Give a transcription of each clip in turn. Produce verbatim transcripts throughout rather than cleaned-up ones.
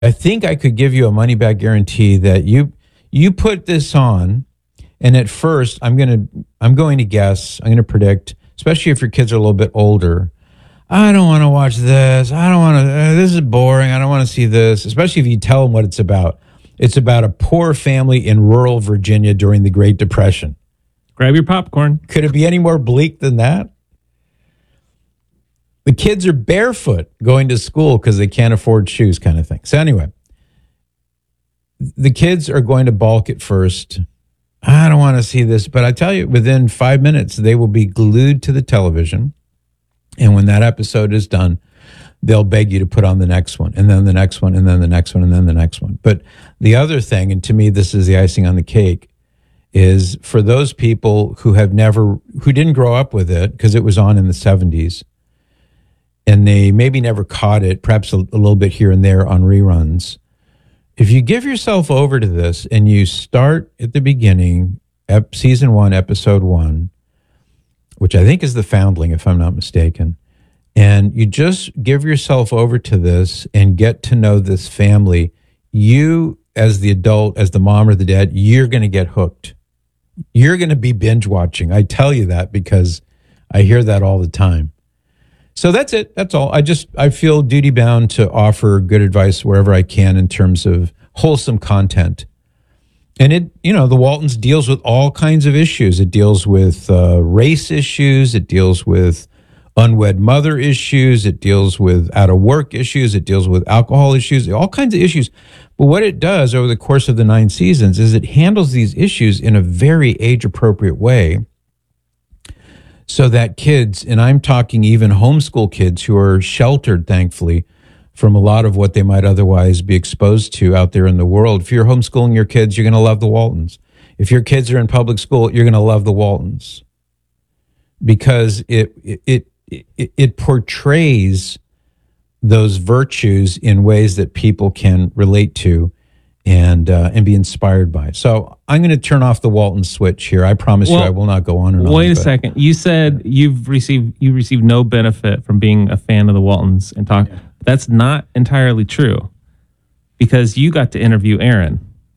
I think I could give you a money back guarantee that you you put this on, and at first I'm gonna I'm going to guess, I'm gonna predict, especially if your kids are a little bit older. I don't want to watch this. I don't want to. Uh, this is boring. I don't want to see this. Especially if you tell them what it's about. It's about a poor family in rural Virginia during the Great Depression. Grab your popcorn. Could it be any more bleak than that? The kids are barefoot going to school because they can't afford shoes, kind of thing. So anyway, the kids are going to balk at first. I don't want to see this, but I tell you, within five minutes, they will be glued to the television. And when that episode is done, they'll beg you to put on the next one, and then the next one, and then the next one, and then the next one. But the other thing, and to me, this is the icing on the cake, is for those people who have never, who didn't grow up with it because it was on in the seventies, and they maybe never caught it, perhaps a, a little bit here and there on reruns. If you give yourself over to this and you start at the beginning, ep- season one, episode one, which I think is The Foundling, if I'm not mistaken, and you just give yourself over to this and get to know this family, you, as the adult, as the mom or the dad, you're going to get hooked. You're going to be binge watching. I tell you that because I hear that all the time. So that's it. That's all. I just, I feel duty bound to offer good advice wherever I can in terms of wholesome content. And it, you know, the Waltons deals with all kinds of issues. It deals with uh, race issues. It deals with unwed mother issues. It deals with out of work issues. It deals with alcohol issues, all kinds of issues. But what it does over the course of the nine seasons is it handles these issues in a very age appropriate way so that kids, and I'm talking even homeschool kids who are sheltered, thankfully, from a lot of what they might otherwise be exposed to out there in the world. If you're homeschooling your kids, you're going to love the Waltons. If your kids are in public school, you're going to love the Waltons because it it it, it portrays those virtues in ways that people can relate to and uh, and be inspired by. So I'm going to turn off the Walton switch here. I promise well, you, I will not go on and on. Wait a but. second. You said you've received you received no benefit from being a fan of the Waltons and talk. Yeah. That's not entirely true, because you got to interview Aaron.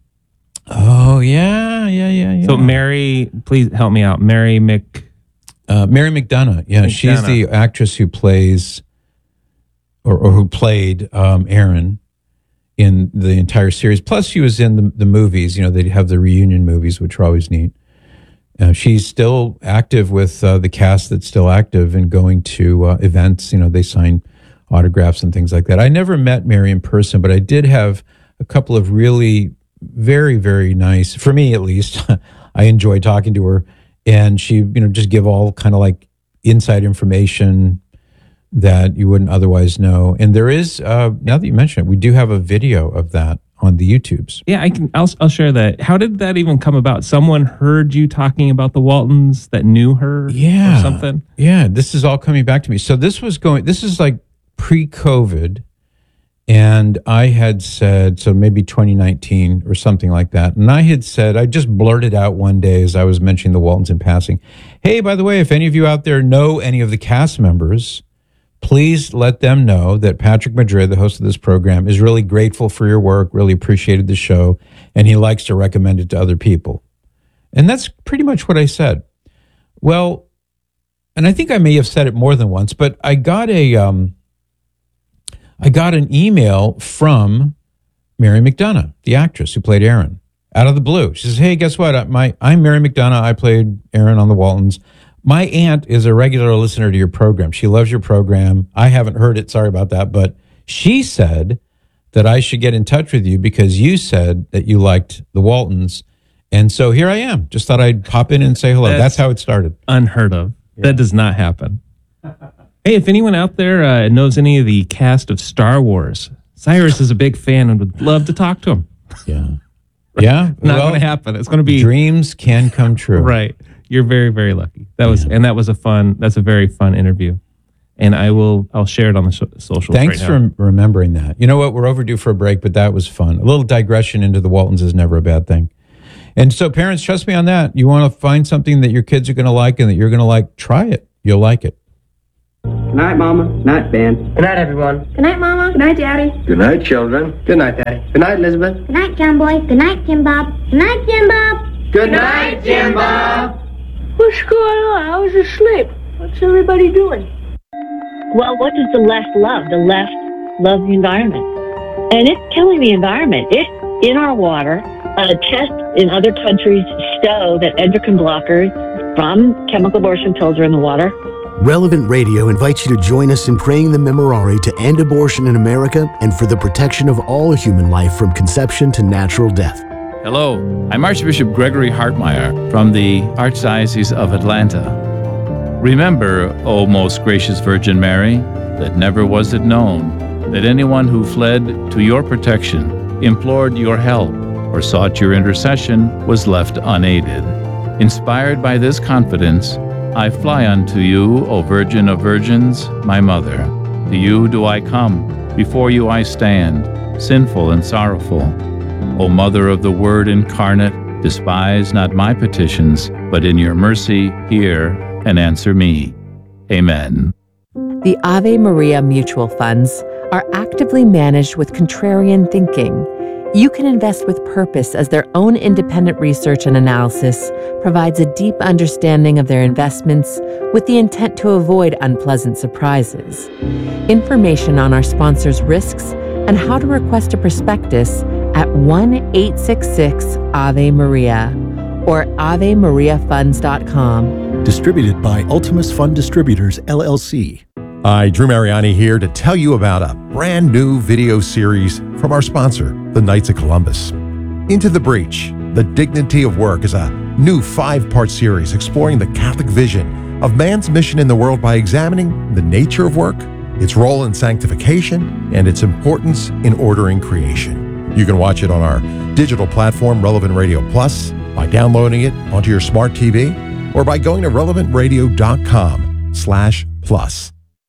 Oh yeah, yeah, yeah, yeah. So Mary, please help me out. Mary Mc, uh, Mary McDonough. Yeah, McDonough. She's the actress who plays, or, or who played um, Aaron in the entire series. Plus, she was in the, the movies. You know, they have the reunion movies, which are always neat. Uh, she's still active with uh, the cast that's still active and going to uh, events. You know, they sign autographs and things like that. I never met Mary in person, but I did have a couple of really very, very nice, for me at least, I enjoy talking to her. And she, you know, just give all kind of like inside information that you wouldn't otherwise know. And there is, uh, now that you mention it, we do have a video of that on the YouTubes. Yeah, I can. I'll, I'll share that. How did that even come about? Someone heard you talking about the Waltons that knew her, yeah, or something. Yeah, this is all coming back to me. So this was going. This is like pre-COVID, and I had said, so maybe twenty nineteen or something like that. And I had said, I just blurted out one day as I was mentioning the Waltons in passing, hey, by the way, if any of you out there know any of the cast members, please let them know that Patrick Madrid, the host of this program, is really grateful for your work, really appreciated the show, and he likes to recommend it to other people. And that's pretty much what I said. Well, and I think I may have said it more than once, but I got a, um, I got an email from Mary McDonough, the actress who played Aaron, out of the blue. She says, hey, guess what? My, I'm Mary McDonough. I played Aaron on the Waltons. My aunt is a regular listener to your program. She loves your program. I haven't heard it. Sorry about that. But she said that I should get in touch with you because you said that you liked the Waltons. And so here I am. Just thought I'd pop in and say hello. That's, That's how it started. Unheard of. Yeah. That does not happen. Hey, if anyone out there uh, knows any of the cast of Star Wars, Cyrus is a big fan and would love to talk to him. Yeah. Yeah. Not well, going to happen. It's going to be... Dreams can come true. Right. You're very, very lucky. That was, yeah. And that was a fun, that's a very fun interview. And I will, I'll share it on the so- socials. Thanks right for now. remembering that. You know what? We're overdue for a break, but that was fun. A little digression into the Waltons is never a bad thing. And so parents, trust me on that. You want to find something that your kids are going to like and that you're going to like, try it. You'll like it. Good night, Mama. Good night, Ben. Good night, everyone. Good night, Mama. Good night, Daddy. Good night, children. Good night, Daddy. Good night, Elizabeth. Good night, John Boy. Good night, Jim Bob. Good night, Jim Bob. Good night, Jim Bob. What's going on? I was asleep. What's everybody doing? Well, what does the left love? The left loves the environment. And it's killing the environment. It's in our water. Uh, tests in other countries show that endocrine blockers from chemical abortion pills are in the water. Relevant Radio invites you to join us in praying the Memorare to end abortion in America and for the protection of all human life from conception to natural death. Hello, I'm Archbishop Gregory Hartmeyer from the Archdiocese of Atlanta. Remember, O most gracious Virgin Mary, that never was it known that anyone who fled to your protection, implored your help, or sought your intercession was left unaided. Inspired by this confidence, I fly unto you, O Virgin of Virgins, my Mother. To you do I come, before you I stand, sinful and sorrowful. O Mother of the Word incarnate, despise not my petitions, but in your mercy hear and answer me. Amen. The Ave Maria mutual funds are actively managed with contrarian thinking. You can invest with purpose as their own independent research and analysis provides a deep understanding of their investments with the intent to avoid unpleasant surprises. Information on our sponsors' risks and how to request a prospectus at one eight six six Ave Maria or ave maria funds dot com. Distributed by Ultimus Fund Distributors, L L C. Hi, Drew Mariani here to tell you about a brand new video series from our sponsor, the Knights of Columbus. Into the Breach, The Dignity of Work is a new five-part series exploring the Catholic vision of man's mission in the world by examining the nature of work, its role in sanctification, and its importance in ordering creation. You can watch it on our digital platform, Relevant Radio Plus, by downloading it onto your smart T V, or by going to relevant radio dot com slash plus.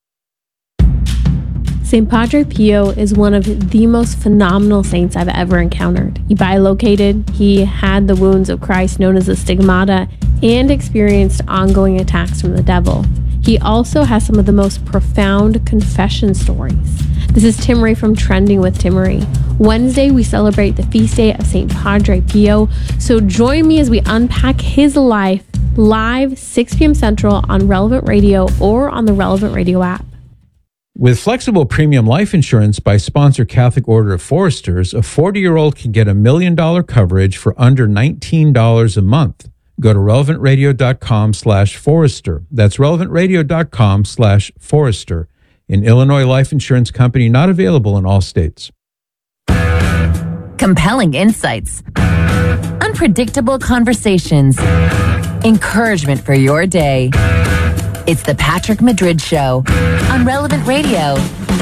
Saint Padre Pio is one of the most phenomenal saints I've ever encountered. He bilocated, he had the wounds of Christ known as the stigmata, and experienced ongoing attacks from the devil. He also has some of the most profound confession stories. This is Timmery from Trending with Timmery. Wednesday, we celebrate the feast day of Saint Padre Pio, so join me as we unpack his life live six p.m. Central on Relevant Radio or on the Relevant Radio app. With flexible premium life insurance by sponsor Catholic Order of Foresters, a forty-year-old can get a million dollar coverage for under nineteen dollars a month. Go to relevant radio dot com slash forester. That's relevant radio dot com slash forester. An Illinois life insurance company not available in all states. Compelling insights, unpredictable conversations, encouragement for your day. It's the Patrick Madrid Show on Relevant Radio.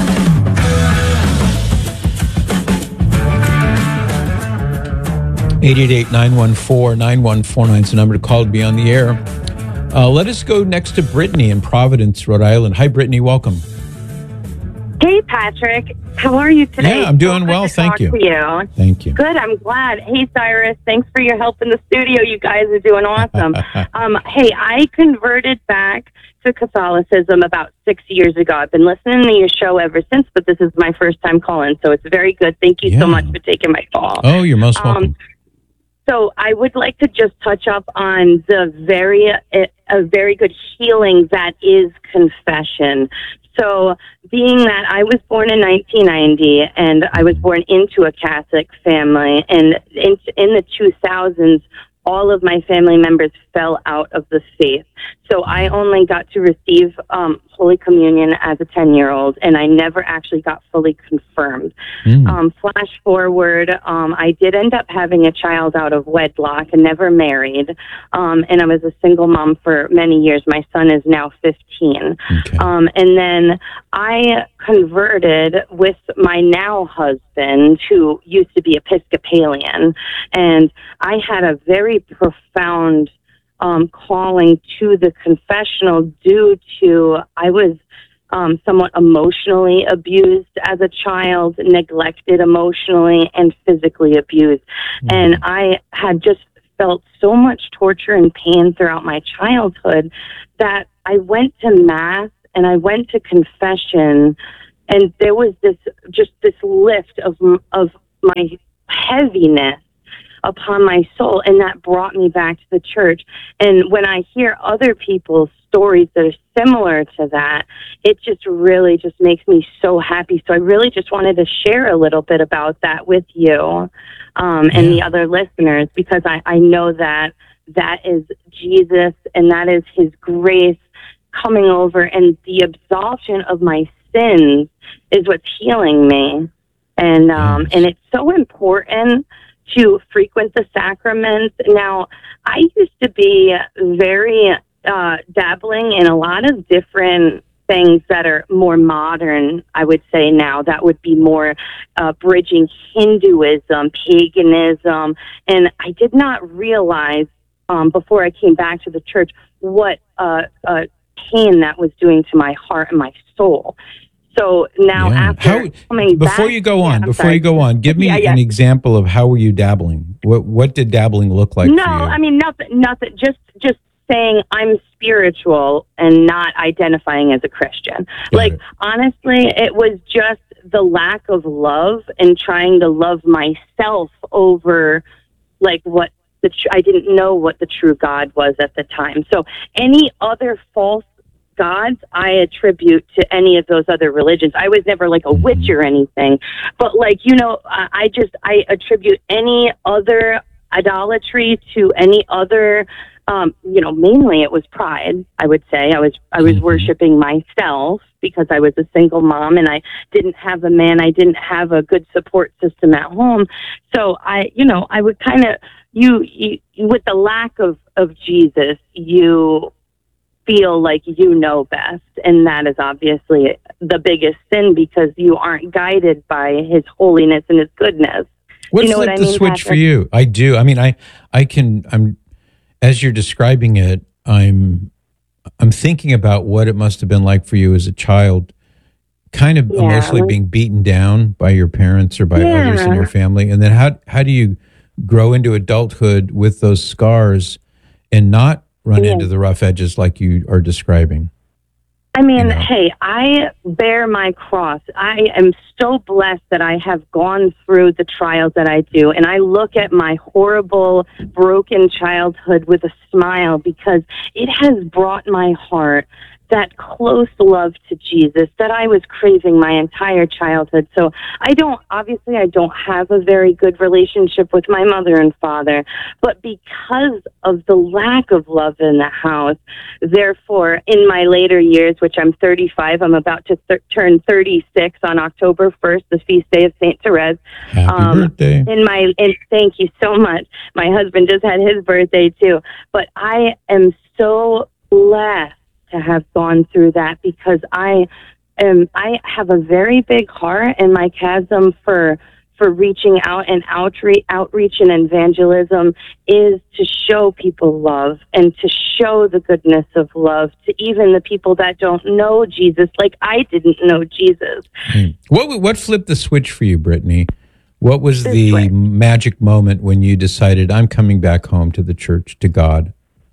eight eight eight, nine one four, nine one four nine is the number to call to be on the air. Uh, let us go next to Brittany in Providence, Rhode Island. Hi, Brittany. Welcome. Hey, Patrick. How are you today? Yeah, I'm doing so well. Thank you. you. Thank you. Good. I'm glad. Hey, Cyrus. Thanks for your help in the studio. You guys are doing awesome. um, hey, I converted back to Catholicism about six years ago. I've been listening to your show ever since, but this is my first time calling, so it's very good. Thank you yeah. so much for taking my call. Oh, you're most welcome. Um, so I would like to just touch up on the very, a, a very good healing that is confession. So being that I was born in nineteen ninety and I was born into a Catholic family, and in, in the two thousands, all of my family members fell out of the faith. So I only got to receive um, Holy Communion as a ten-year-old, and I never actually got fully confirmed. Mm. Um, flash forward, um, I did end up having a child out of wedlock and never married, um, and I was a single mom for many years. My son is now fifteen. Okay. Um, and then I converted with my now husband, who used to be Episcopalian, and I had a very profound Um, calling to the confessional due to I was um, somewhat emotionally abused as a child, neglected emotionally and physically abused. Mm-hmm. And I had just felt so much torture and pain throughout my childhood that I went to Mass and I went to confession, and there was this, just this lift of, of my heaviness upon my soul, and that brought me back to the church. And when I hear other people's stories that are similar to that, it just really just makes me so happy. So I really just wanted to share a little bit about that with you um, and the other listeners, because I, I know that that is Jesus, and that is his grace coming over, and the absolution of my sins is what's healing me. And um, Yes. and it's so important to frequent the sacraments. Now, I used to be very uh, dabbling in a lot of different things that are more modern, I would say now. That would be more uh, bridging Hinduism, paganism, and I did not realize um, before I came back to the church what uh, uh, pain that was doing to my heart and my soul. So now Yeah. after How, coming before back, you go yeah, on, I'm before sorry. you go on, give me Yeah, yeah. an example of how were you dabbling? What what did dabbling look like No, for you? I mean nothing. Nothing. Just just saying I'm spiritual and not identifying as a Christian. Got like it. honestly, it was just the lack of love and trying to love myself over like what the tr- I didn't know what the true God was at the time. So any other false gods I attribute to any of those other religions. I was never like a Mm-hmm. witch or anything, but like, you know, I I just, I attribute any other idolatry to any other, um, you know, mainly it was pride, I would say. I was, I was Mhm. worshiping myself because I was a single mom and I didn't have a man. I didn't have a good support system at home. So I, you know, I would kind of, you, you, with the lack of, of Jesus, you feel like you know best, and that is obviously the biggest sin because you aren't guided by his holiness and his goodness. What you know flipped what I the mean, switch for Patrick? you? I do. I mean, I I can. I'm as you're describing it. I'm I'm thinking about what it must have been like for you as a child, kind of Yeah. emotionally being beaten down by your parents or by others in Yeah. your family, and then how how do you grow into adulthood with those scars and not run Yeah. into the rough edges like you are describing? I mean, You know. hey, I bear my cross. I am so blessed that I have gone through the trials that I do. And I look at my horrible, broken childhood with a smile because it has brought my heart that close love to Jesus that I was craving my entire childhood. So I don't, obviously I don't have a very good relationship with my mother and father, but because of the lack of love in the house, therefore in my later years, which I'm thirty-five, I'm about to th- turn thirty-six on October first, the feast day of Saint Therese. Happy birthday. In my, and thank you so much. My husband just had his birthday too, but I am so blessed to have gone through that because I am, I have a very big heart, and my chasm for, for reaching out and outreach, outreach and evangelism is to show people love and to show the goodness of love to even the people that don't know Jesus, like I didn't know Jesus. What what flipped the switch for you, Brittany? What was This the way. magic moment when you decided I'm coming back home to the church, to God?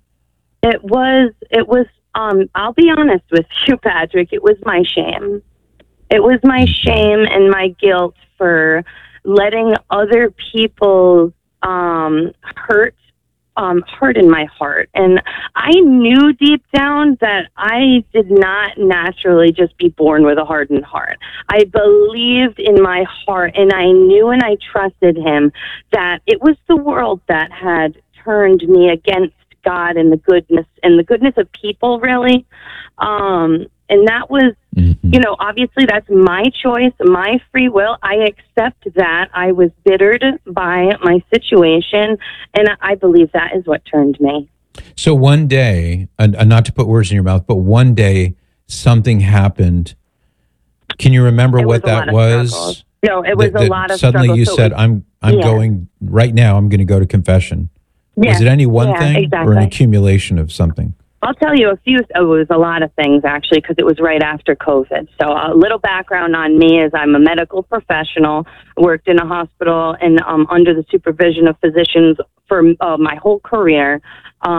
It was, it was, um, I'll be honest with you, Patrick, it was my shame. It was my shame and my guilt for letting other people um, hurt, um, hurt in my heart. And I knew deep down that I did not naturally just be born with a hardened heart. I believed in my heart, and I knew and I trusted him that it was the world that had turned me against God and the goodness and the goodness of people, really. Um, and that was, Mm-hmm. you know, obviously that's my choice, my free will. I accept that. I was bittered by my situation, and I believe that is what turned me. So one day, and, and not to put words in your mouth, but one day something happened. Can you remember It what was a lot that of was? struggles. No, it was That- a that lot of suddenly struggles. you So it said, was- "I'm I'm Yeah. going right now. I'm going to go to confession." Yeah. Was it any one Yeah, thing or an exactly. accumulation of something? I'll tell you a few, oh, it was a lot of things actually, because it was right after COVID. So a little background on me is I'm a medical professional, worked in a hospital and um, under the supervision of physicians for uh, my whole career. Um,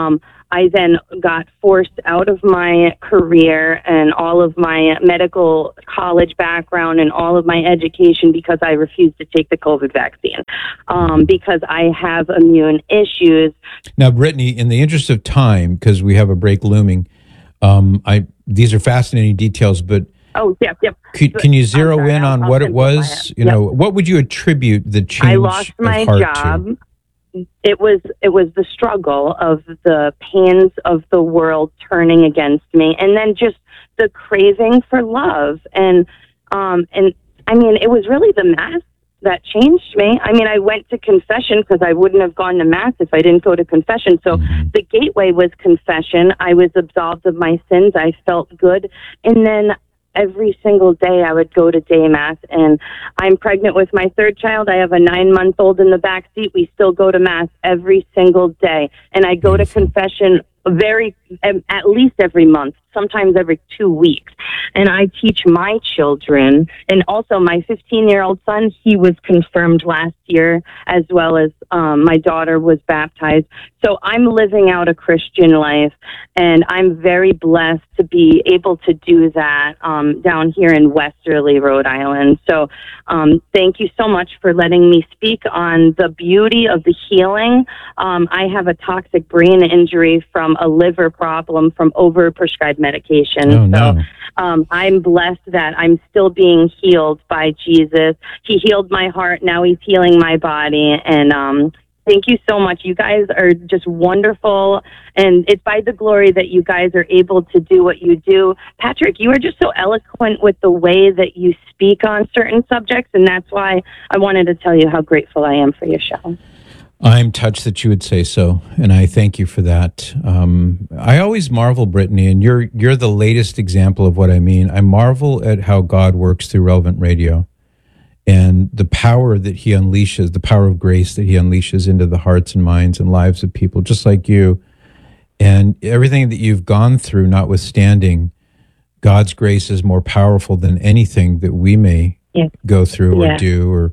I then got forced out of my career and all of my medical college background and all of my education because I refused to take the COVID vaccine um, because I have immune issues. Now, Brittany, in the interest of time, because we have a break looming, um, I these are fascinating details, but Oh, yep, yep. Can, can you zero sorry, in I'll- on I'll what it simplify was? it. You Yep. know, what would you attribute the change I lost my of heart job. to? It was it was the struggle of the pains of the world turning against me, and then just the craving for love. And um, and I mean, it was really the mass that changed me. I mean, I went to confession because I wouldn't have gone to mass if I didn't go to confession. So Mm-hmm. the gateway was confession. I was absolved of my sins. I felt good, and then every single day I would go to day mass, and I'm pregnant with my third child. I have a nine month old in the back seat. We still go to mass every single day, and I go to confession very, at least every month, sometimes every two weeks. And I teach my children, and also my fifteen year old son, he was confirmed last year, as well as um, my daughter was baptized. So I'm living out a Christian life, and I'm very blessed to be able to do that um, down here in Westerly, Rhode Island. So um, thank you so much for letting me speak on the beauty of the healing. Um, I have a toxic brain injury from a liver problem from overprescribed medication. Oh, no. So um, I'm blessed that I'm still being healed by Jesus. He healed my heart. Now he's healing my body. And um, thank you so much. You guys are just wonderful. And it's by the glory that you guys are able to do what you do. Patrick, you are just so eloquent with the way that you speak on certain subjects. And that's why I wanted to tell you how grateful I am for your show. I'm touched that you would say so, and I thank you for that. Um, I always marvel, Brittany, and you're you're the latest example of what I mean. I marvel at how God works through Relevant Radio and the power that he unleashes, the power of grace that he unleashes into the hearts and minds and lives of people just like you. And everything that you've gone through, notwithstanding, God's grace is more powerful than anything that we may Yeah. go through or Yeah. do. Or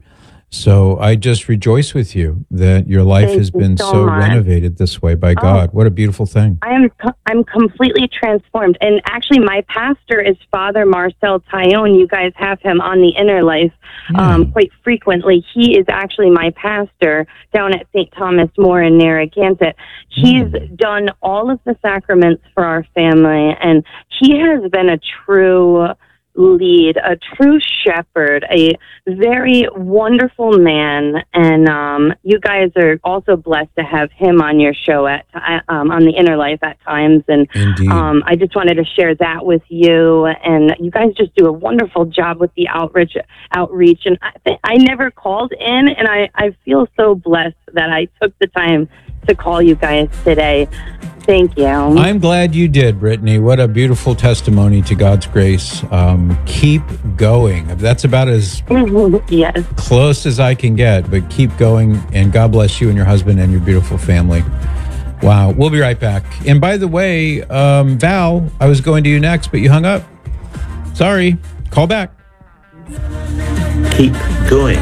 so I just rejoice with you that your life Thank has you been so so much. renovated this way by God. What a beautiful thing. I am co- I'm completely transformed. And actually, my pastor is Father Marcel Tyone. You guys have him on the Inner Life um, quite frequently. He is actually my pastor down at Saint Thomas More in Narragansett. He's done all of the sacraments for our family, and he has been a true lead, a true shepherd, a very wonderful man. And um, you guys are also blessed to have him on your show at um, on the Inner Life at times. And um, I just wanted to share that with you. And you guys just do a wonderful job with the outreach. Outreach, and I, th- I never called in, and I, I feel so blessed that I took the time to call you guys today. Thank you. I'm glad you did, Brittany. What a beautiful testimony to God's grace. Um, keep going. That's about as yes. close as I can get, but keep going. And God bless you and your husband and your beautiful family. Wow. We'll be right back. And by the way, um, Val, I was going to you next, but you hung up. Sorry. Call back. Keep going.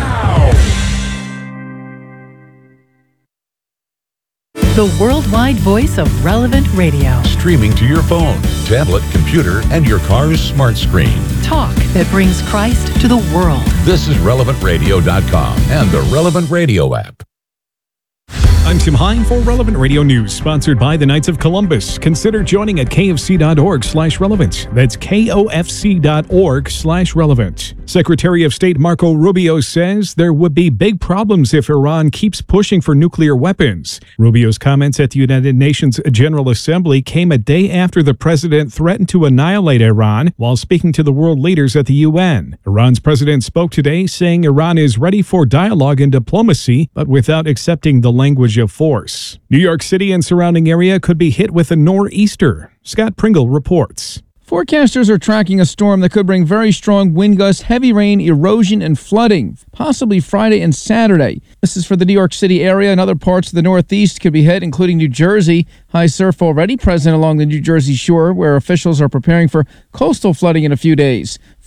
The worldwide voice of Relevant Radio. Streaming to your phone, tablet, computer, and your car's smart screen. Talk that brings Christ to the world. This is relevant radio dot com and the Relevant Radio app. I'm Tim Hine for Relevant Radio News, sponsored by the Knights of Columbus. Consider joining at kfc.org slash relevant. That's kofc.org slash relevant. Secretary of State Marco Rubio says there would be big problems if Iran keeps pushing for nuclear weapons. Rubio's comments at the United Nations General Assembly came a day after the president threatened to annihilate Iran while speaking to the world leaders at the U N. Iran's president spoke today saying Iran is ready for dialogue and diplomacy, but without accepting the language of force. New York City and surrounding area could be hit with a nor'easter. Scott Pringle reports. Forecasters are tracking a storm that could bring very strong wind gusts, heavy rain, erosion, and flooding, possibly Friday and Saturday. This is for the New York City area, and other parts of the Northeast could be hit, including New Jersey. High surf already present along the New Jersey shore, where officials are preparing for coastal flooding in a few days.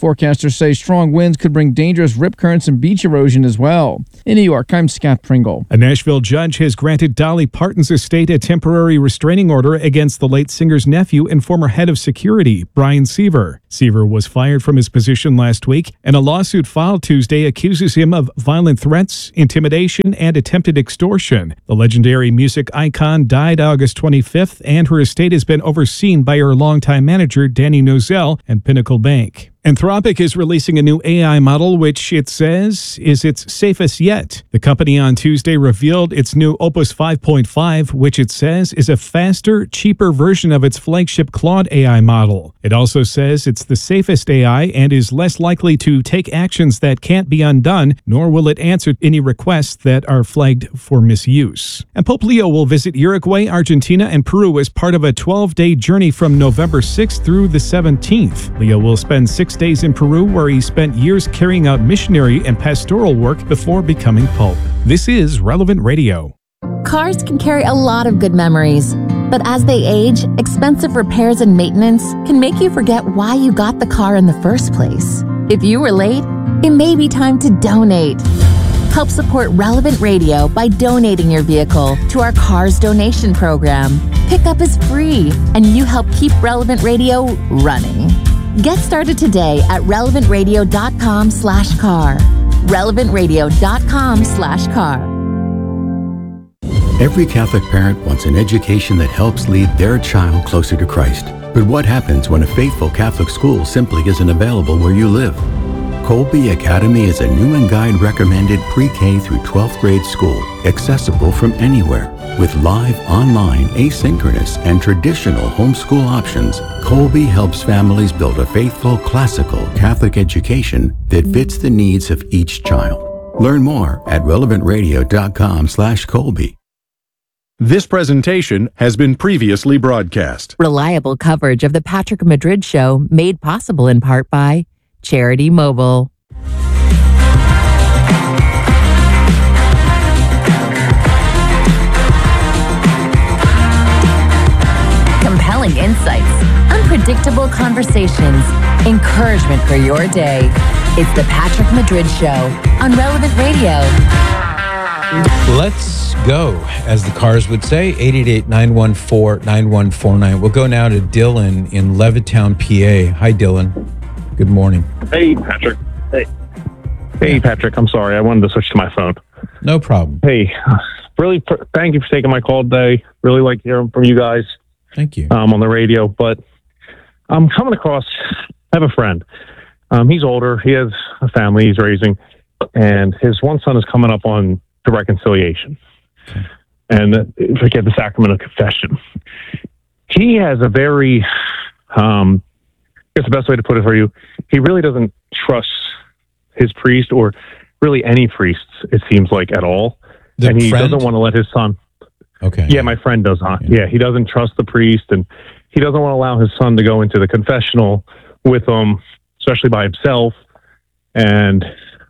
Forecasters say strong winds could bring dangerous rip currents and beach erosion as well. In New York, I'm Scott Pringle. A Nashville judge has granted Dolly Parton's estate a temporary restraining order against the late singer's nephew and former head of security, Brian Seaver. Seaver was fired from his position last week, and a lawsuit filed Tuesday accuses him of violent threats, intimidation, and attempted extortion. The legendary music icon died August twenty-fifth, and her estate has been overseen by her longtime manager, Danny Nozell, and Pinnacle Bank. Anthropic is releasing a new A I model, which it says is its safest yet. The company on Tuesday revealed its new Opus five point five, which it says is a faster, cheaper version of its flagship Claude A I model. It also says it's the safest A I and is less likely to take actions that can't be undone, nor will it answer any requests that are flagged for misuse. And Pope Leo will visit Uruguay, Argentina, and Peru as part of a twelve-day journey from November sixth through the seventeenth. Leo will spend six days in Peru, where he spent years carrying out missionary and pastoral work before becoming Pope. This is Relevant Radio. Cars can carry a lot of good memories, but as they age, expensive repairs and maintenance can make you forget why you got the car in the first place. If you were late, it may be time to donate. Help support Relevant Radio by donating your vehicle to our Cars Donation Program. Pickup is free, and you help keep Relevant Radio running. Get started today at relevant radio dot com slash car. relevant radio dot com slash car. Every Catholic parent wants an education that helps lead their child closer to Christ. But what happens when a faithful Catholic school simply isn't available where you live? Colby Academy is a new and guide recommended pre-K through twelfth grade school, accessible from anywhere. With live, online, asynchronous, and traditional homeschool options, Colby helps families build a faithful, classical Catholic education that fits the needs of each child. Learn more at relevant radio dot com slash Colby. This presentation has been previously broadcast. Reliable coverage of the Patrick Madrid Show made possible in part by Charity Mobile. Compelling insights, unpredictable conversations, encouragement for your day. It's the Patrick Madrid Show on Relevant Radio. Let's go, as the cars would say, eight eight eight, nine one four, nine one four nine. We'll go now to Dylan in Levittown, P A. Hi, Dylan. Good morning. Hey, Patrick. Hey. Hey, Patrick. I'm sorry. I wanted to switch to my phone. No problem. Hey, really, pr- thank you for taking my call today. Really like hearing from you guys. Thank you. Um, on the radio, but I'm coming across, I have a friend. Um, he's older. He has a family he's raising, and his one son is coming up on the reconciliation. Okay. And uh, forget the sacrament of confession. He has a very, um, I guess the best way to put it for you, he really doesn't trust his priest or really any priests, it seems like, at all. The and he friend? doesn't want to let his son. Okay. Yeah, my friend does not. Yeah. Yeah, he doesn't trust the priest, and he doesn't want to allow his son to go into the confessional with him, especially by himself. And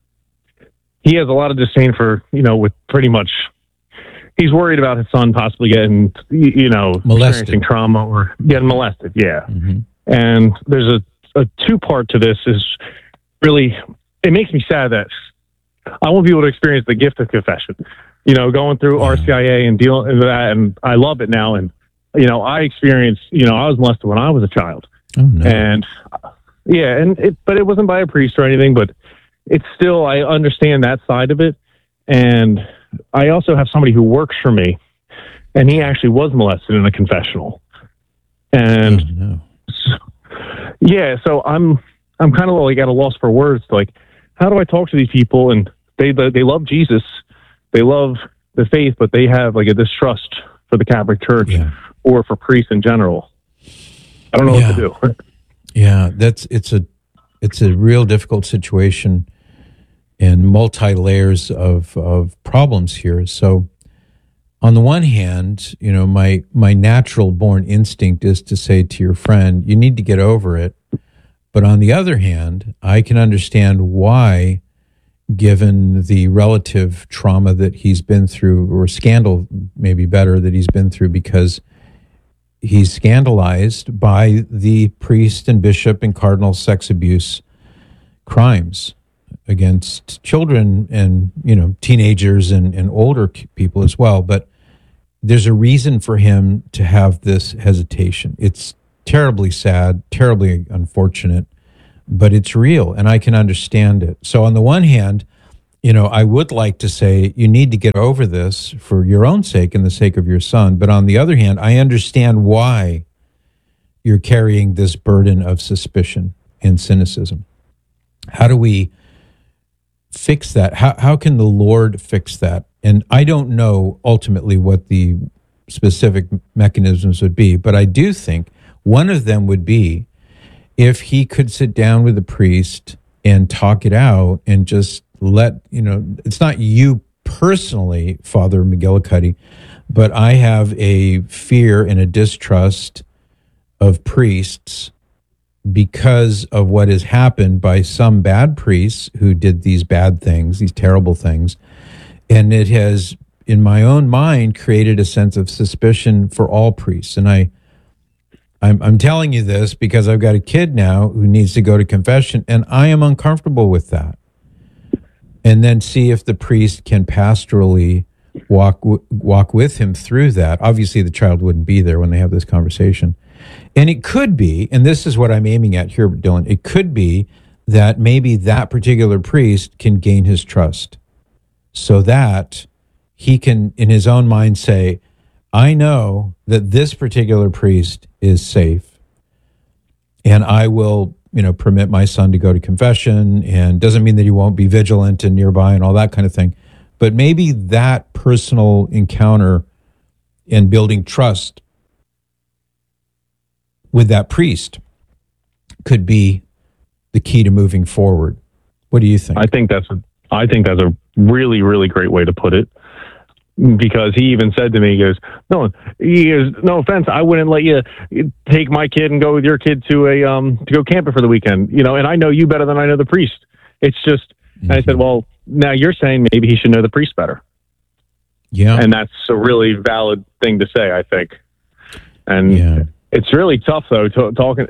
he has a lot of disdain for, you know, with pretty much, he's worried about his son possibly getting, you know, molested. experiencing trauma or getting molested. Yeah. Mm-hmm. And there's a, a two part to this is really, it makes me sad that I won't be able to experience the gift of confession, you know, going through yeah. R C I A and dealing with that. And I love it now. And, you know, I experienced, you know, I was molested when I was a child. Oh, no. And yeah, and it, but it wasn't by a priest or anything, but it's still, I understand that side of it. And I also have somebody who works for me, and he actually was molested in a confessional. And oh, no. so, yeah, so I'm, I'm kind of like at a loss for words. Like, how do I talk to these people? And they, they love Jesus, they love the faith, but they have like a distrust for the Catholic Church yeah. or for priests in general. I don't know yeah. what to do. Yeah, that's it's a it's a real difficult situation and multi layers of of problems here. So, on the one hand, you know, my my natural born instinct is to say to your friend, you need to get over it. But on the other hand, I can understand why, given the relative trauma that he's been through, or scandal maybe better that he's been through, because he's scandalized by the priest and bishop and cardinal sex abuse crimes against children and, you know, teenagers and, and older people as well. But there's a reason for him to have this hesitation. It's terribly sad, terribly unfortunate, but it's real and I can understand it. So on the one hand, you know, I would like to say you need to get over this for your own sake and the sake of your son. But on the other hand, I understand why you're carrying this burden of suspicion and cynicism. How do we fix that? How, how can the Lord fix that? And I don't know ultimately what the specific mechanisms would be, but I do think one of them would be if he could sit down with the priest and talk it out and just let, you know, it's not you personally, Father McGillicuddy, but I have a fear and a distrust of priests because of what has happened by some bad priests who did these bad things, these terrible things. And it has, in my own mind, created a sense of suspicion for all priests. And I, I'm, I'm telling you this because I've got a kid now who needs to go to confession, and I am uncomfortable with that. And then see if the priest can pastorally walk walk with him through that. Obviously, the child wouldn't be there when they have this conversation. And it could be, and this is what I'm aiming at here, Dylan, it could be that maybe that particular priest can gain his trust so that he can, in his own mind, say, I know that this particular priest is safe, and I will, you know, permit my son to go to confession, and doesn't mean that he won't be vigilant and nearby and all that kind of thing. But maybe that personal encounter and building trust with that priest could be the key to moving forward. What do you think? I think that's a, I think that's a really, really great way to put it. Because he even said to me, he goes, no, he goes, no offense, I wouldn't let you take my kid and go with your kid to a um to go camping for the weekend, you know, and I know you better than I know the priest. It's just, mm-hmm. and I said, well, now you're saying maybe he should know the priest better. Yeah, and that's a really valid thing to say, I think. And yeah. It's really tough though to, talking.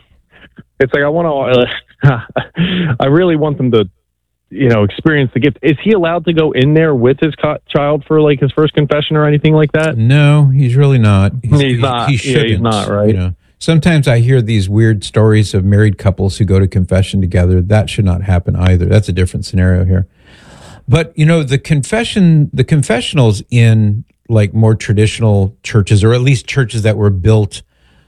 It's like I want to, uh, I really want them to, you know, experience the gift. Is he allowed to go in there with his co- child for like his first confession or anything like that? No, he's really not. He's, he's not. He shouldn't. Yeah, he's not, right? You know, sometimes I hear these weird stories of married couples who go to confession together. That should not happen either. That's a different scenario here. But, you know, the confession, the confessionals in like more traditional churches, or at least churches that were built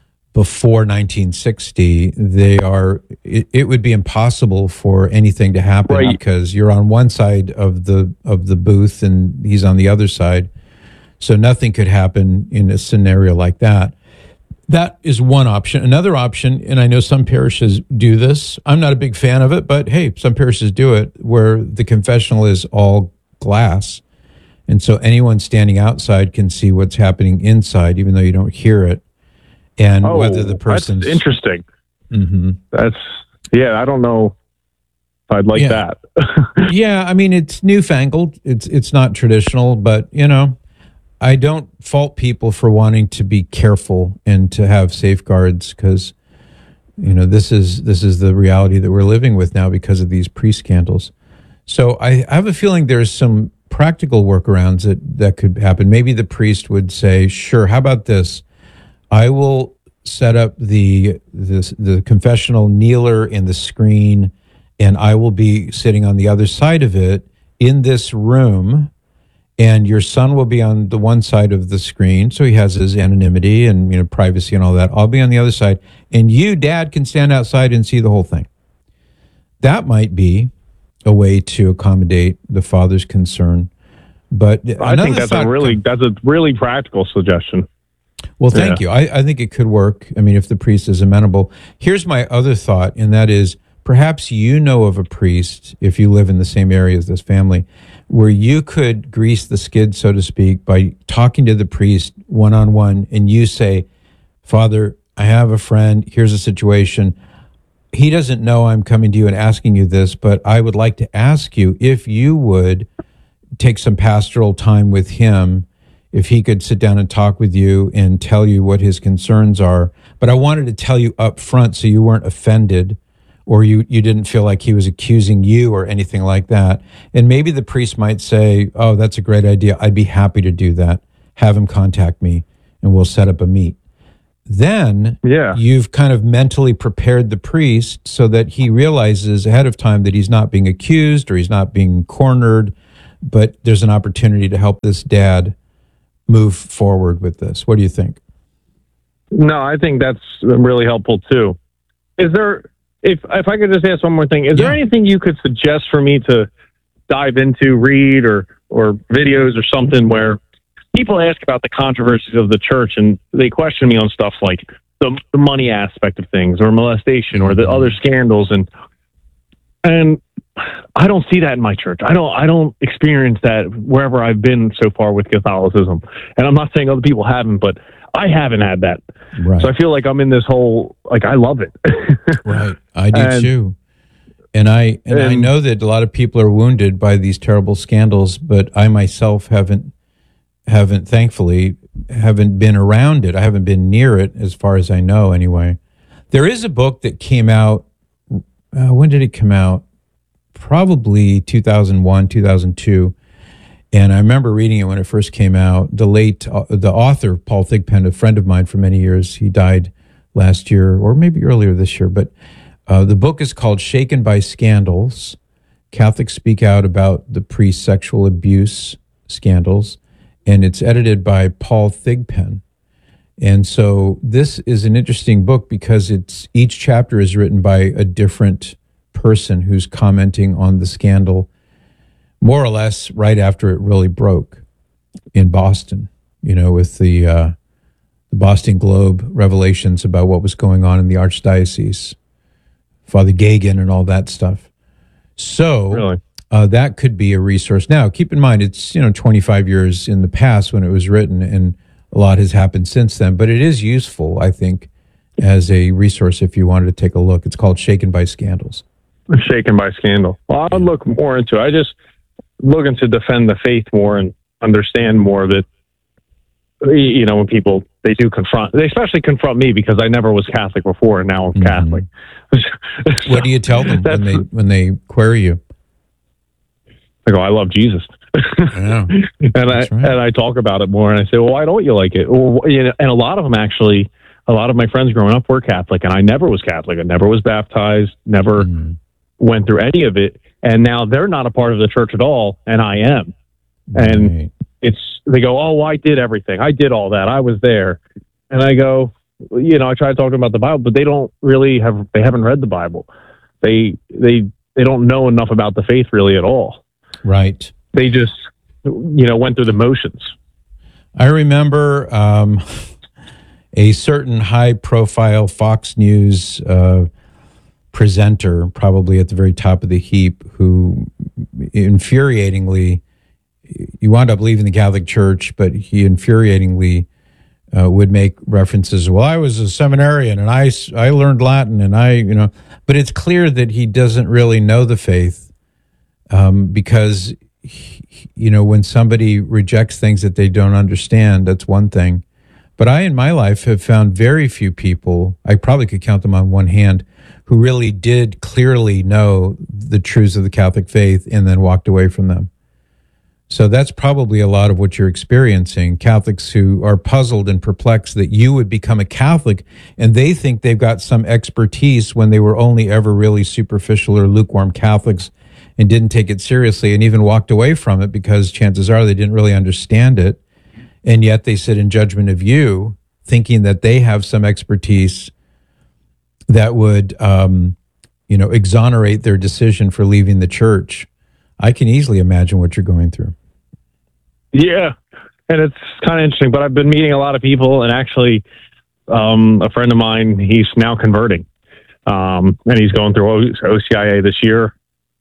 before nineteen sixty, they are, it, it would be impossible for anything to happen right. because you're on one side of the of the booth and he's on the other side. So nothing could happen in a scenario like that. That is one option. Another option, and I know some parishes do this. I'm not a big fan of it, but hey, some parishes do it, where the confessional is all glass. And so anyone standing outside can see what's happening inside, even though you don't hear it. And oh, whether the person's that's interesting. Mm-hmm. That's, yeah, I don't know if I'd like yeah. that. Yeah, I mean, it's newfangled. It's it's not traditional, but, you know, I don't fault people for wanting to be careful and to have safeguards because, you know, this is this is the reality that we're living with now because of these priest scandals. So I, I have a feeling there's some practical workarounds that, that could happen. Maybe the priest would say, sure, how about this? I will set up the, the the confessional kneeler and the screen, and I will be sitting on the other side of it in this room, and your son will be on the one side of the screen, so he has his anonymity and, you know, privacy and all that. I'll be on the other side, and you, Dad, can stand outside and see the whole thing. That might be a way to accommodate the father's concern. But I think that's a really that's a really practical suggestion. Well, thank yeah. you. I, I think it could work. I mean, if the priest is amenable. Here's my other thought, and that is perhaps you know of a priest, if you live in the same area as this family, where you could grease the skid, so to speak, by talking to the priest one-on-one, and you say, Father, I have a friend. Here's a situation. He doesn't know I'm coming to you and asking you this, but I would like to ask you if you would take some pastoral time with him, if he could sit down and talk with you and tell you what his concerns are. But I wanted to tell you up front so you weren't offended or you, you didn't feel like he was accusing you or anything like that. And maybe the priest might say, oh, that's a great idea. I'd be happy to do that. Have him contact me and we'll set up a meet. Then yeah. you've kind of mentally prepared the priest so that he realizes ahead of time that he's not being accused or he's not being cornered, but there's an opportunity to help this dad move forward with this. What do you think? No, I think that's really helpful too. Is there, if if I could just ask one more thing, is yeah. there anything you could suggest for me to dive into, read, or or videos or something where people ask about the controversies of the church and they question me on stuff like the, the money aspect of things or molestation or the other scandals, and and I don't see that in my church. I don't I don't experience that wherever I've been so far with Catholicism. And I'm not saying other people haven't, but I haven't had that. Right. So I feel like I'm in this whole, like, I love it. Right. I do and, too. And I and, and I know that a lot of people are wounded by these terrible scandals, but I myself haven't haven't thankfully haven't been around it. I haven't been near it as far as I know anyway. There is a book that came out uh, when did it come out? Probably two thousand one, two thousand two. And I remember reading it when it first came out. The late, uh, the author, Paul Thigpen, a friend of mine for many years, he died last year or maybe earlier this year. But uh, the book is called Shaken by Scandals. Catholics Speak Out About the Priest's Sexual Abuse Scandals. And it's edited by Paul Thigpen. And so this is an interesting book because it's each chapter is written by a different person who's commenting on the scandal more or less right after it really broke in Boston, you know, with the, uh, the Boston Globe revelations about what was going on in the Archdiocese, Father Gagan and all that stuff. So really? uh, that could be a resource. Now, keep in mind, it's, you know, twenty-five years in the past when it was written, and a lot has happened since then, but it is useful, I think, as a resource if you wanted to take a look. It's called Shaken by Scandals. Shaken by Scandal. Well, I'll look more into it. I just looking to defend the faith more and understand more of it. You know, when people, they do confront, they especially confront me because I never was Catholic before and now I'm mm-hmm. Catholic. So what do you tell them when they, when they query you? I go, I love Jesus. Yeah, and I, right. and I talk about it more and I say, well, why don't you like it? Well, you know, and a lot of them actually, a lot of my friends growing up were Catholic and I never was Catholic. I never was baptized, never mm. went through any of it. And now they're not a part of the church at all, and I am. Right. And it's, they go, oh, well, I did everything. I did all that. I was there. And I go, you know, I try to talk to them about the Bible, but they don't really have, they haven't read the Bible. They, they, they don't know enough about the faith really at all. Right. They just, you know, went through the motions. I remember um, a certain high-profile Fox News uh presenter, probably at the very top of the heap, who infuriatingly, he wound up leaving the Catholic Church, but he infuriatingly uh, would make references, well, I was a seminarian and I, I learned Latin and I, you know, but it's clear that he doesn't really know the faith um, because, he, you know, when somebody rejects things that they don't understand, that's one thing. But I, in my life, have found very few people, I probably could count them on one hand, who really did clearly know the truths of the Catholic faith and then walked away from them. So that's probably a lot of what you're experiencing. Catholics who are puzzled and perplexed that you would become a Catholic and they think they've got some expertise when they were only ever really superficial or lukewarm Catholics and didn't take it seriously and even walked away from it because chances are they didn't really understand it. And yet they sit in judgment of you thinking that they have some expertise that would, um, you know, exonerate their decision for leaving the church. I can easily imagine what you're going through. Yeah, and it's kind of interesting, but I've been meeting a lot of people, and actually um, a friend of mine, he's now converting, um, and he's going through O C I A this year.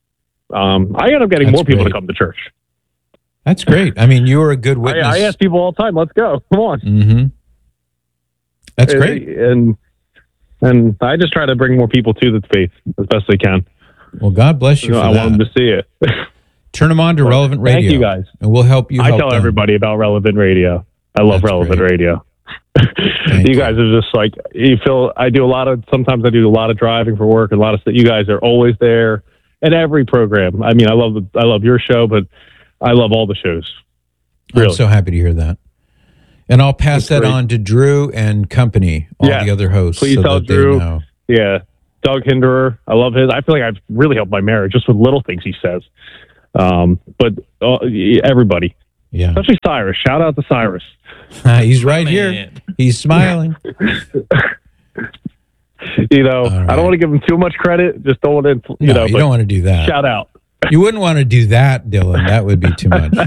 Um, I end up getting That's more people great. to come to church. That's great. I mean, you are a good witness. I, I ask people all the time, let's go, come on. Mm-hmm. That's great. And And I just try to bring more people to the faith as best I can. Well, God bless you. you know, for I that. want them to see it. Turn them on to well, Relevant Radio. Thank you, guys. And we'll help you. I help tell them. everybody about Relevant Radio. I love That's Relevant great. Radio. you guys are just like, you feel, I do a lot of, sometimes I do a lot of driving for work, a lot of stuff. You guys are always there at every program. I mean, I love the, I love your show, but I love all the shows. Really. I'm so happy to hear that. And I'll pass That's that great. on to Drew and company, all Yeah. the other hosts. Please so tell that they Drew. know. Yeah. Doug Hinderer. I love his. I feel like I've really helped my marriage just with little things he says. Um, but uh, everybody, yeah, especially Cyrus. Shout out to Cyrus. He's right here. He's smiling. You know, I don't want to give him too much credit. Just don't want to, you No, know. you but don't want to do that. Shout out. You wouldn't want to do that, Dylan. That would be too much.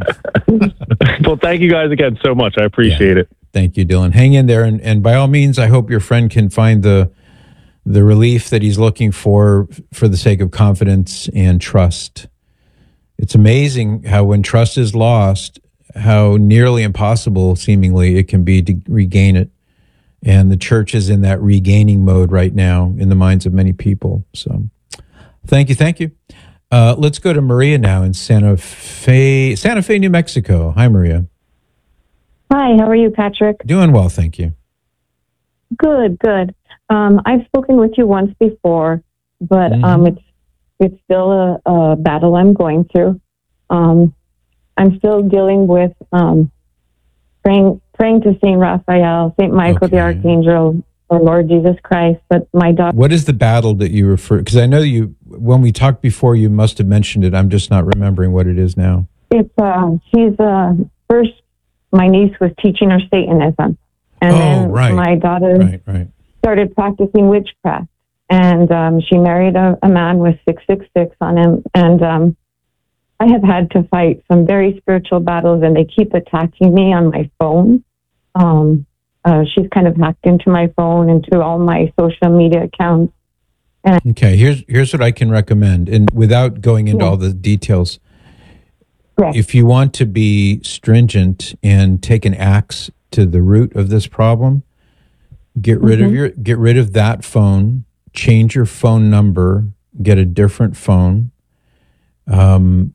Well, thank you guys again so much. I appreciate it. Thank you, Dylan. Hang in there, and, and by all means, I hope your friend can find the the relief that he's looking for for the sake of confidence and trust. It's amazing how when trust is lost, how nearly impossible, seemingly, it can be to regain it. And the church is in that regaining mode right now in the minds of many people. So thank you, thank you. Uh, let's go to Maria now in Santa Fe, Santa Fe, New Mexico. Hi, Maria. Hi, how are you, Patrick? Doing well, thank you. Good, good. Um, I've spoken with you once before, but Mm-hmm. um, it's it's still a, a battle I'm going through. Um, I'm still dealing with um, praying praying to Saint Raphael, Saint Michael the Archangel, or Lord Jesus Christ. But my daughter. What is the battle that you refer? Because I know you, when we talked before, you must have mentioned it. I'm just not remembering what it is now. It's uh, she's uh, first. My niece was teaching her Satanism, and Oh, then right. my daughter Right, right. started practicing witchcraft. And um, she married a, a man with six six six on him. And um, I have had to fight some very spiritual battles, and they keep attacking me on my phone. Um, uh, she's kind of hacked into my phone, into all my social media accounts. And Okay, here's here's what I can recommend, and without going into Yeah. all the details. Correct. If you want to be stringent and take an axe to the root of this problem, get rid of Mhm. your get rid of that phone, change your phone number, get a different phone. Um,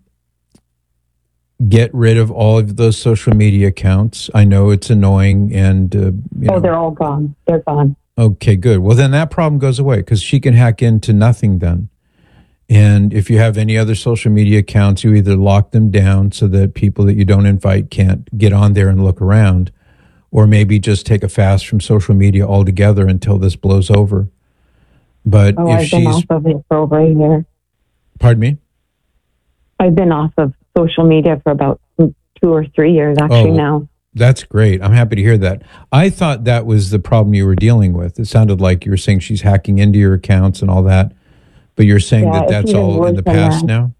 get rid of all of those social media accounts. I know it's annoying, and uh, you oh, know, they're all gone. They're gone. okay, good. Well, then that problem goes away because she can hack into nothing then. And if you have any other social media accounts, you either lock them down so that people that you don't invite can't get on there and look around, or maybe just take a fast from social media altogether until this blows over. But Oh, if I've been she's, off of it for over a year. pardon me? I've been off of social media for about two or three years, actually, Oh, now. That's great. I'm happy to hear that. I thought that was the problem you were dealing with. It sounded like you were saying she's hacking into your accounts and all that, but you're saying Yeah, that it's that's even all in worse the than past that. now?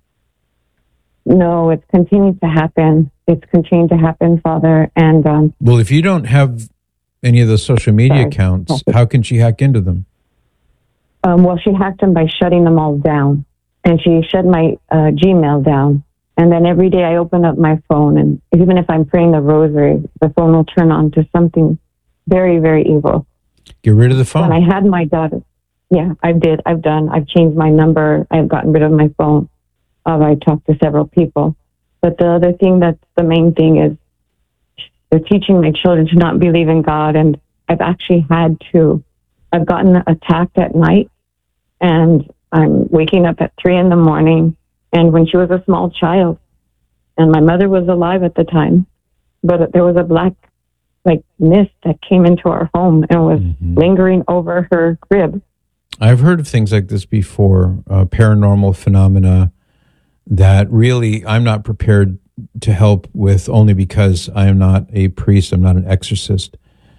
No, it's continued to happen. It's continued to happen, Father. And um, Well, if you don't have any of those social media Sorry. accounts, how can she hack into them? um, well, she hacked them by shutting them all down. And she shut my uh, Gmail down. And then every day I open up my phone, and even if I'm praying the rosary, the phone will turn on to something very, very evil. Get rid of the phone. When I had my daughter, yeah, I did. I've done. I've changed my number. I've gotten rid of my phone. Uh, I talked to several people. But the other thing that's the main thing is they're teaching my children to not believe in God. And I've actually had to, I've gotten attacked at night, and I'm waking up at three in the morning. And when she was a small child, and my mother was alive at the time, but there was a black, like, mist that came into our home and was lingering over her crib. I've heard of things like this before, uh, paranormal phenomena that really I'm not prepared to help with, only because I am not a priest, I'm not an exorcist.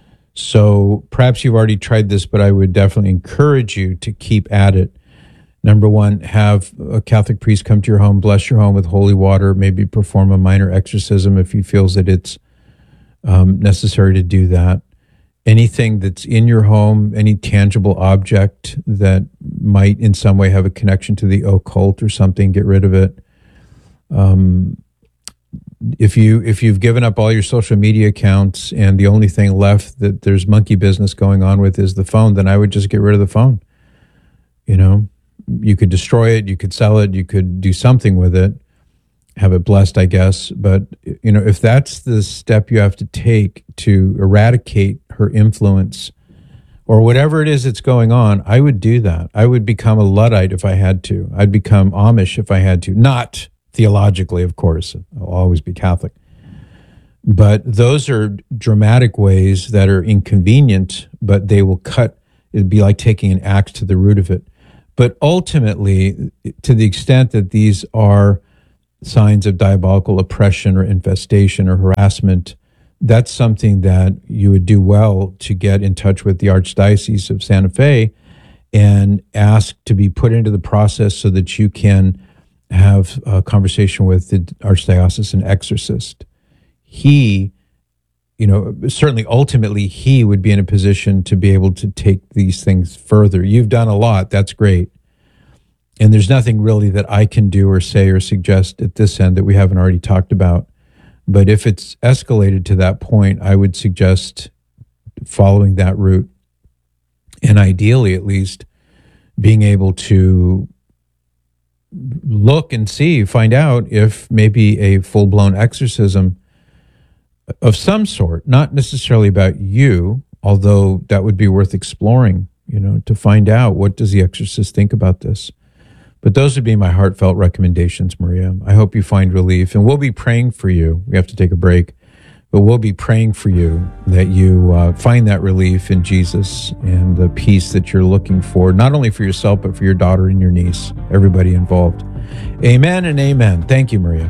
So perhaps you've already tried this, but I would definitely encourage you to keep at it. Number one, have a Catholic priest come to your home, bless your home with holy water, maybe perform a minor exorcism if he feels that it's um, necessary to do that. Anything that's in your home, any tangible object that might in some way have a connection to the occult or something, get rid of it. Um, if you if you've given up all your social media accounts and the only thing left that there's monkey business going on with is the phone, then I would just get rid of the phone. You know, you could destroy it, you could sell it, you could do something with it. have it blessed, I guess. But, you know, if that's the step you have to take to eradicate her influence or whatever it is that's going on, I would do that. I would become a Luddite if I had to. I'd become Amish if I had to. Not theologically, of course. I'll always be Catholic. But those are dramatic ways that are inconvenient, but they will cut. It'd be like taking an axe to the root of it. But ultimately, to the extent that these are signs of diabolical oppression or infestation or harassment, that's something that you would do well to get in touch with the Archdiocese of Santa Fe and ask to be put into the process so that you can have a conversation with the Archdiocesan exorcist. He, you know, certainly ultimately he would be in a position to be able to take these things further. You've done a lot. That's great. And there's nothing really that I can do or say or suggest at this end that we haven't already talked about. But if it's escalated to that point, I would suggest following that route. And ideally, at least, being able to look and see, find out if maybe a full-blown exorcism of some sort, not necessarily about you, although that would be worth exploring, you know, to find out what does the exorcist think about this. But those would be my heartfelt recommendations, Maria. I hope you find relief. And we'll be praying for you. We have to take a break. But we'll be praying for you that you uh, find that relief in Jesus and the peace that you're looking for, not only for yourself, but for your daughter and your niece, everybody involved. Amen and amen. Thank you, Maria.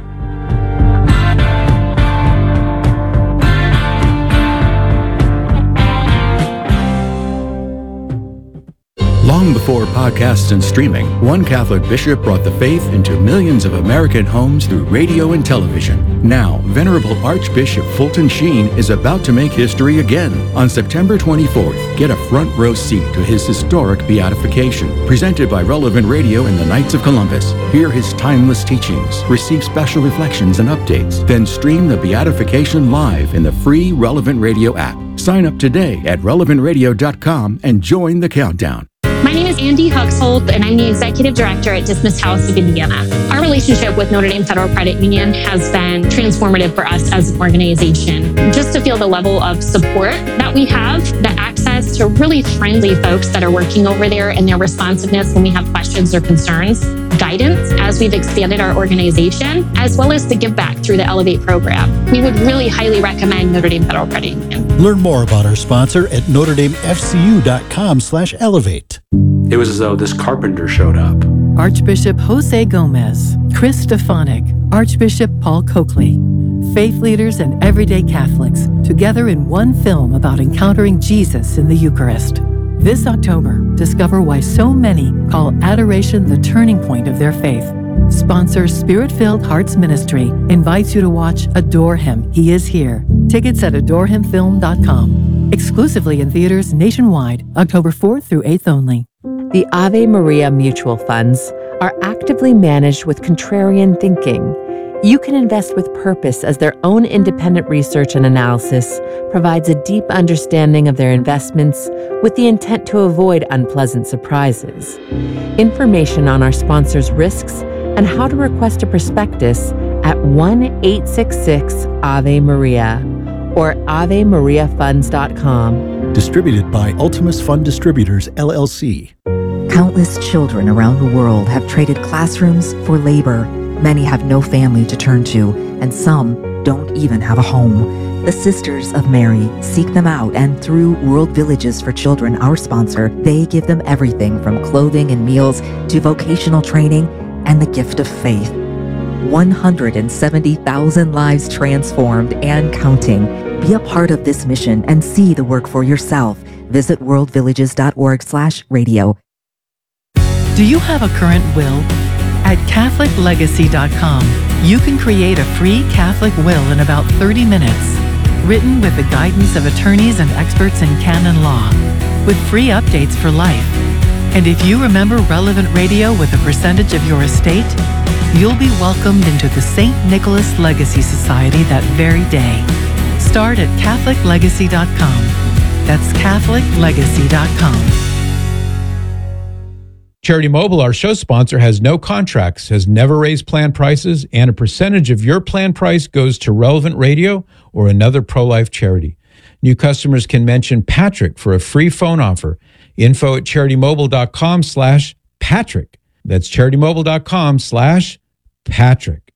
Long before podcasts and streaming, one Catholic bishop brought the faith into millions of American homes through radio and television. Now, Venerable Archbishop Fulton Sheen is about to make history again. On September twenty-fourth, get a front row seat to his historic beatification, presented by Relevant Radio and the Knights of Columbus. Hear his timeless teachings, receive special reflections and updates, then stream the beatification live in the free Relevant Radio app. Sign up today at relevant radio dot com and join the countdown. My name is Andy Huxhold, and I'm the Executive Director at Dismiss House of Indiana. Our relationship with Notre Dame Federal Credit Union has been transformative for us as an organization. Just to feel the level of support that we have, the access to really friendly folks that are working over there and their responsiveness when we have questions or concerns, guidance as we've expanded our organization, as well as the give back through the Elevate program. We would really highly recommend Notre Dame Federal Credit Union. Learn more about our sponsor at notre dame f c u dot com slash elevate. It was as though this carpenter showed up. Archbishop Jose Gomez, Chris Stefanik, Archbishop Paul Coakley, faith leaders and everyday Catholics together in one film about encountering Jesus in the Eucharist. This October, discover why so many call adoration the turning point of their faith. Sponsor Spirit-Filled Hearts Ministry invites you to watch Adore Him, He Is Here. Tickets at adore him film dot com. Exclusively in theaters nationwide, October fourth through eighth only. The Ave Maria mutual funds are actively managed with contrarian thinking. You can invest with purpose as their own independent research and analysis provides a deep understanding of their investments with the intent to avoid unpleasant surprises. Information on our sponsors' risks and how to request a prospectus at one eight six six Ave Maria or ave maria funds dot com. Distributed by Ultimus Fund Distributors, L L C. Countless children around the world have traded classrooms for labor. Many have no family to turn to, and some don't even have a home. The Sisters of Mary seek them out, and through World Villages for Children, our sponsor, they give them everything from clothing and meals to vocational training and the gift of faith. one hundred seventy thousand lives transformed and counting. Be a part of this mission and see the work for yourself. Visit world villages dot org slash radio. Do you have a current will? At catholic legacy dot com, you can create a free Catholic will in about thirty minutes, written with the guidance of attorneys and experts in canon law, with free updates for life. And if you remember Relevant Radio with a percentage of your estate, you'll be welcomed into the Saint Nicholas Legacy Society that very day. Start at catholic legacy dot com. That's catholic legacy dot com. Charity Mobile, our show sponsor, has no contracts, has never raised plan prices, and a percentage of your plan price goes to Relevant Radio or another pro-life charity. New customers can mention Patrick for a free phone offer. Info at CharityMobile.com slash Patrick. That's CharityMobile.com slash Patrick.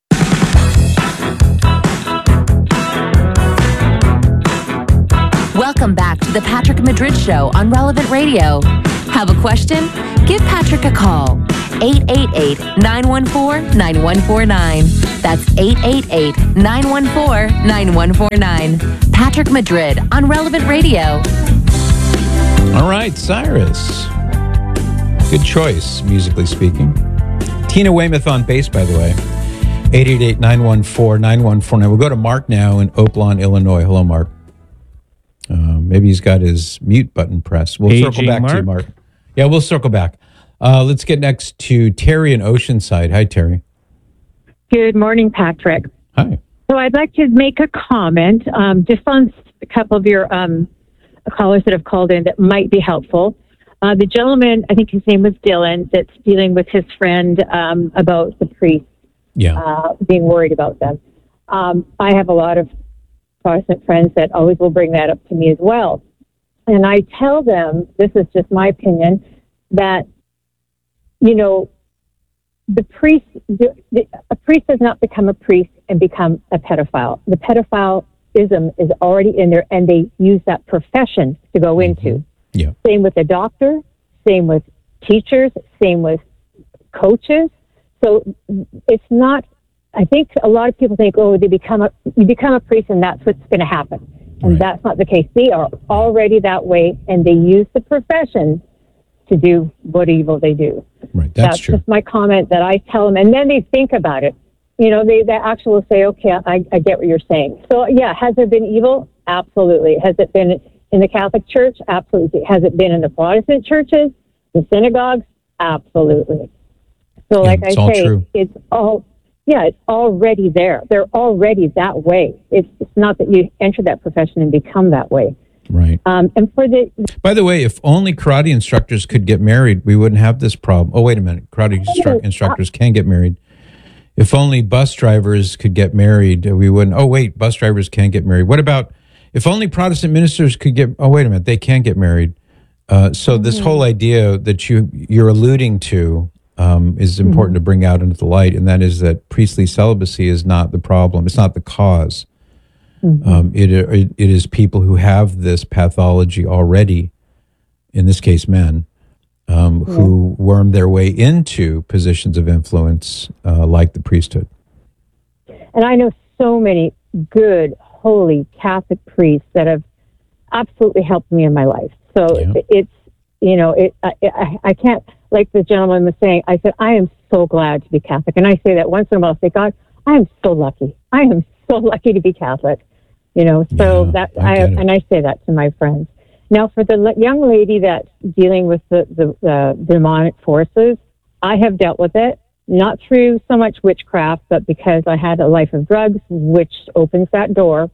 Welcome back to the Patrick Madrid Show on Relevant Radio. Have a question? Give Patrick a call. eight eight eight, nine one four, nine one four nine. That's eight eight eight, nine one four, nine one four nine. Patrick Madrid on Relevant Radio. All right, Cyrus. Good choice, musically speaking. Tina Weymouth on bass, by the way. eight eight eight, nine one four, nine one four nine. We'll go to Mark now in Oaklawn, Illinois. Hello, Mark. Uh, maybe he's got his mute button pressed. We'll Aging circle back Mark? to you, Mark. Yeah, we'll circle back. Uh, let's get next to Terry in Oceanside. Hi, Terry. Good morning, Patrick. Hi. So I'd like to make a comment um, just on a couple of your um, callers that have called in that might be helpful. Uh, the gentleman, I think his name was Dylan, that's dealing with his friend um, about the priest yeah. uh, being worried about them. Um, I have a lot of Protestant friends that always will bring that up to me as well. And I tell them, this is just my opinion, that, you know, the priest, the, the, a priest does not become a priest and become a pedophile. The pedophileism is already in there, and they use that profession to go into. Yeah. Same with a doctor, same with teachers, same with coaches. So it's not, I think a lot of people think, oh, they become a, you become a priest and that's what's going to happen. And right. That's not the case. They are already that way, and they use the profession to do what evil they do. Right, that's, that's true. just my comment that I tell them, and then they think about it. You know, they, they actually will say, okay, I, I get what you're saying. So, yeah, has there been evil? Absolutely. Has it been in the Catholic Church? Absolutely. Has it been in the Protestant churches, the synagogues? Absolutely. So, yeah, like it's I all say, true. it's all... Yeah, it's already there. They're already that way. It's, it's not that you enter that profession and become that way. Right. Um, and for the... By the way, if only karate instructors could get married, we wouldn't have this problem. Oh, wait a minute. Karate instru- instructors can get married. If only bus drivers could get married, we wouldn't... Oh, wait, bus drivers can get married. What about if only Protestant ministers could get... Oh, wait a minute. They can get married. Uh, so mm-hmm. this whole idea that you, you're alluding to... Um, is important mm-hmm. to bring out into the light, and that is that priestly celibacy is not the problem. It's not the cause. Mm-hmm. Um, it, it it is people who have this pathology already, in this case men, um, yeah. who worm their way into positions of influence uh, like the priesthood. And I know so many good, holy Catholic priests that have absolutely helped me in my life. So yeah. it's, you know, it I, I, I can't... Like the gentleman was saying, I said, I am so glad to be Catholic. And I say that once in a while. I say, God, I am so lucky. I am so lucky to be Catholic. You know, so yeah, that I I and I say that to my friends. Now, for the le- young lady that's dealing with the, the uh, demonic forces, I have dealt with it, not through so much witchcraft, but because I had a life of drugs, which opens that door.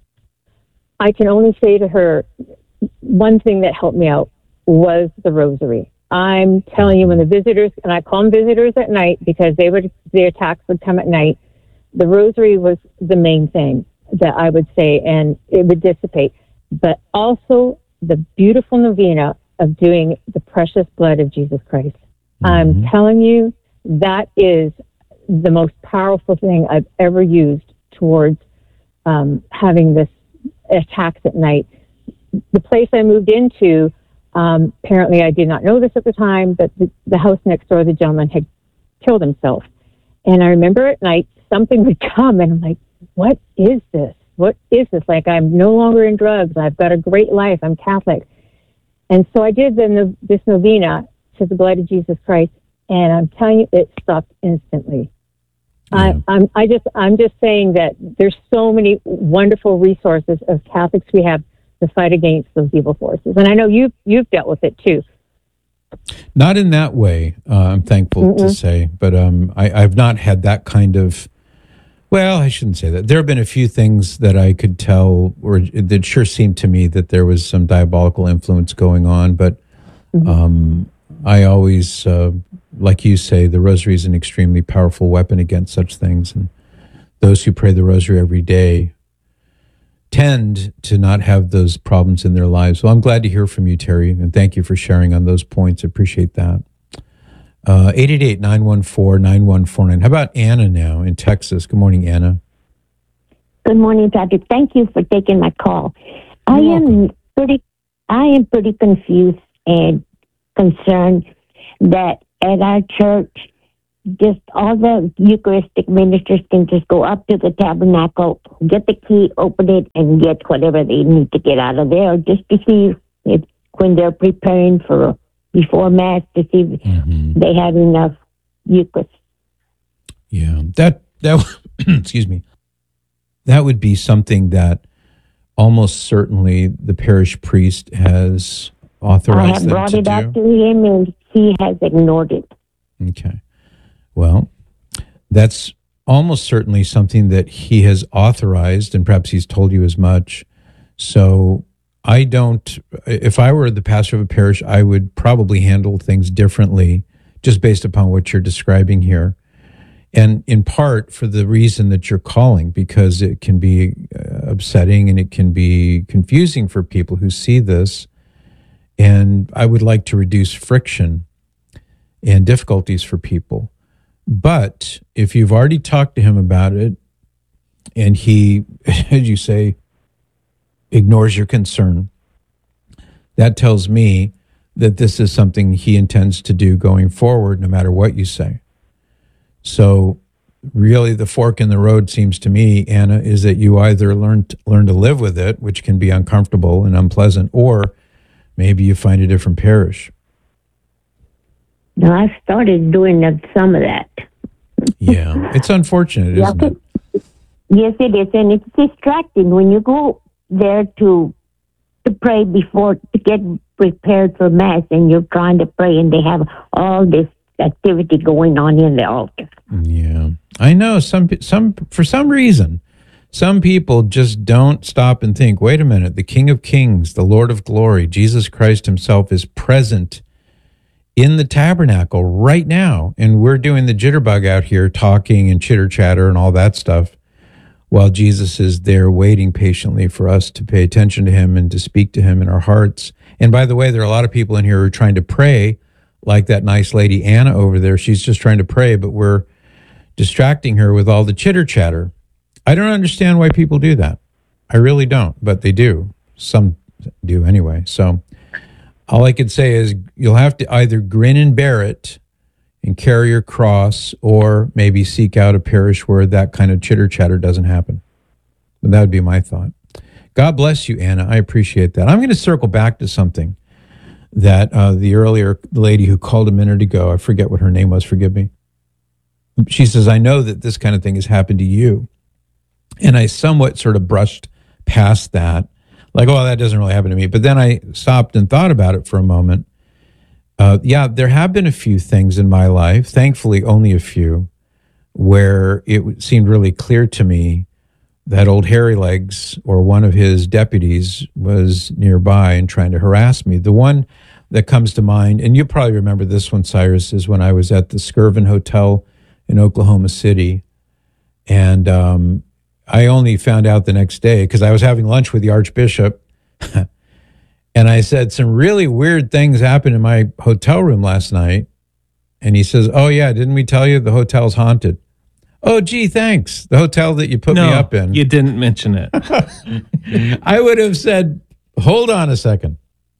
I can only say to her, one thing that helped me out was the rosary. I'm telling you, when the visitors, and I call them visitors at night because they would, the attacks would come at night, the rosary was the main thing that I would say, and it would dissipate. But also the beautiful novena of doing the precious blood of Jesus Christ. Mm-hmm. I'm telling you, that is the most powerful thing I've ever used towards um, having this attacks at night. The place I moved into, Um, apparently, I did not know this at the time, but the, the house next door, the gentleman had killed himself. And I remember at night, something would come, and I'm like, what is this? What is this? Like, I'm no longer in drugs. I've got a great life. I'm Catholic. And so I did the, no, this novena to the blood of Jesus Christ, and I'm telling you, it stopped instantly. Yeah. I, I'm, I just, I'm just saying that there's so many wonderful resources of Catholics we have to fight against those evil forces. And I know you've, you've dealt with it too. Not in that way, uh, I'm thankful Mm-mm. to say, but um, I, I've not had that kind of, well, I shouldn't say that. There have been a few things that I could tell, or that sure seemed to me that there was some diabolical influence going on, but mm-hmm. um, I always, uh, like you say, the rosary is an extremely powerful weapon against such things. And those who pray the rosary every day tend to not have those problems in their lives. So I'm glad to hear from you, Terry, and thank you for sharing on those points. I appreciate that. Uh, eight eight eight, nine one four, nine one four nine. How about Anna now in Texas? Good morning, Anna. Good morning, Patrick. Thank you for taking my call. You're I welcome. am pretty, I am pretty confused and concerned that at our church, just all the Eucharistic ministers can just go up to the tabernacle, get the key, open it, and get whatever they need to get out of there, just to see if when they're preparing for before Mass, to see if Mm-hmm. they have enough Eucharist. Yeah, that that excuse me. That would be something that almost certainly the parish priest has I authorized have them brought to it do. up to him, and he has ignored it. Okay. Well, that's almost certainly something that he has authorized, and perhaps he's told you as much. So I don't, if I were the pastor of a parish, I would probably handle things differently just based upon what you're describing here. And in part for the reason that you're calling, because it can be uh, upsetting and it can be confusing for people who see this. And I would like to reduce friction and difficulties for people. But if you've already talked to him about it and he, as you say, ignores your concern, that tells me that this is something he intends to do going forward, no matter what you say. So really the fork in the road seems to me, Anna, is that you either learn to, learn to live with it, which can be uncomfortable and unpleasant, or maybe you find a different parish. Now, I've started doing some of that. Yeah, it's unfortunate, Yeah, isn't it? Yes, it is, and it's distracting when you go there to to pray before to get prepared for Mass, and you're trying to pray, and they have all this activity going on in the altar. Yeah, I know some some for some reason, some people just don't stop and think. Wait a minute, the King of Kings, the Lord of Glory, Jesus Christ Himself is present in the tabernacle right now, and we're doing the jitterbug out here, talking and chitter chatter and all that stuff, while Jesus is there waiting patiently for us to pay attention to Him and to speak to Him in our hearts. And by the way, there are a lot of people in here who are trying to pray, like that nice lady Anna over there. She's just trying to pray, but we're distracting her with all the chitter chatter. I don't understand why people do that. I really don't, but they do. Some do anyway. So all I could say is you'll have to either grin and bear it and carry your cross, or maybe seek out a parish where that kind of chitter chatter doesn't happen. But that would be my thought. God bless you, Anna. I appreciate that. I'm going to circle back to something that uh, the earlier lady who called a minute ago, I forget what her name was, forgive me. She says, I know that this kind of thing has happened to you. And I somewhat sort of brushed past that, like, oh, that doesn't really happen to me. But then I stopped and thought about it for a moment. Uh, yeah, there have been a few things in my life, thankfully only a few, where it seemed really clear to me that old Hairy Legs or one of his deputies was nearby and trying to harass me. The one that comes to mind, and you probably remember this one, Cyrus, is when I was at the Skirvin Hotel in Oklahoma City. And um, I only found out the next day because I was having lunch with the Archbishop. And I said, some really weird things happened in my hotel room last night. And he says, oh, yeah, didn't we tell you the hotel's haunted? Oh, gee, thanks. The hotel that you put no, me up in. You didn't mention it. I would have said, hold on a second.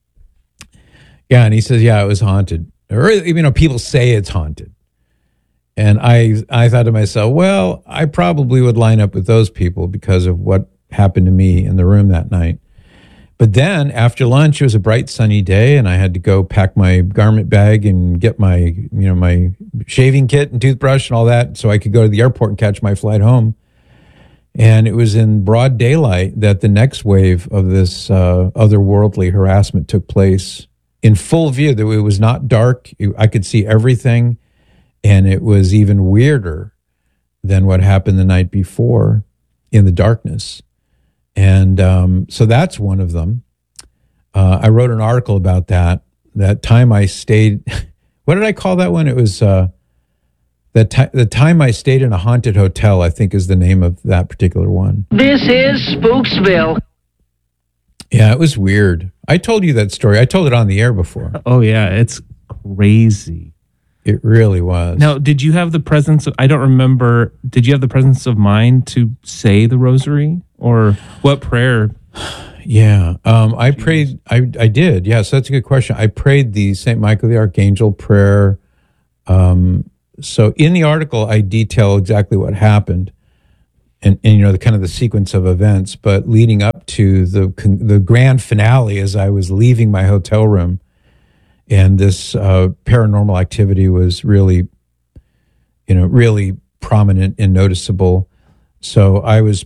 Yeah, and he says, yeah, it was haunted. Or, you know, people say it's haunted. And I, I thought to myself, well, I probably would line up with those people because of what happened to me in the room that night. But then after lunch, it was a bright sunny day, and I had to go pack my garment bag and get my, you know, my shaving kit and toothbrush and all that so I could go to the airport and catch my flight home. And it was in broad daylight that the next wave of this uh, otherworldly harassment took place in full view. That it was not dark. I could see everything, and it was even weirder than what happened the night before in the darkness. And um, so that's one of them. Uh, I wrote an article about that. That time I stayed What did I call that one? It was uh, the, ti- the time I stayed in a haunted hotel, I think is the name of that particular one. This is Spooksville. Yeah, it was weird. I told you that story. I told it on the air before. Oh, yeah. It's crazy. It really was. Now, did you have the presence of, I don't remember, did you have the presence of mind to say the rosary? Or what prayer? Yeah, um, I Jeez. prayed, I, I did. Yeah, so that's a good question. I prayed the Saint Michael the Archangel prayer. Um, so in the article, I detail exactly what happened. And, and, you know, the kind of the sequence of events, but leading up to the the grand finale as I was leaving my hotel room, and this uh, paranormal activity was really, you know, really prominent and noticeable. So I was